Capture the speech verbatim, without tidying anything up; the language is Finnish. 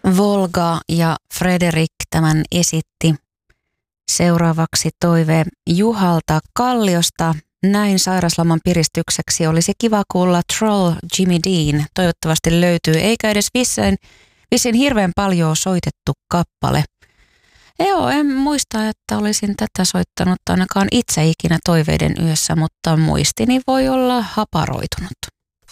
Volga ja Frederik tämän esitti. Seuraavaksi toive Juhalta Kalliosta. Näin sairasloman piristykseksi olisi kiva kuulla Troll Jimmy Dean. Toivottavasti löytyy, eikä edes vissiin, vissiin hirveän paljon soitettu kappale. Joo, en muista, että olisin tätä soittanut ainakaan itse ikinä toiveiden yössä, mutta muistini voi olla haparoitunut.